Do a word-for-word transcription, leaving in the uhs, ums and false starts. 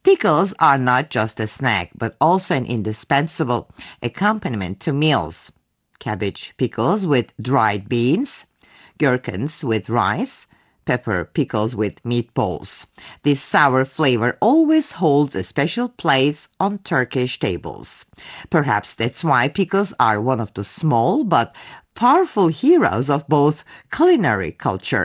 Pickles are not just a snack, but also an indispensable accompaniment to meals. Cabbage pickles with dried beans, gherkins with rice, pepper pickles with meatballs. This sour flavor always holds a special place on Turkish tables. Perhaps that's why pickles are one of the small but powerful heroes of both culinary culture